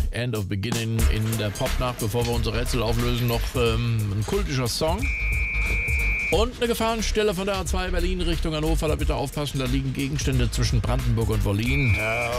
End of Beginning in der Popnacht. Bevor wir unser Rätsel auflösen, noch ein kultischer Song. Und eine Gefahrenstelle von der A2 Berlin Richtung Hannover. Da bitte aufpassen, da liegen Gegenstände zwischen Brandenburg und Berlin.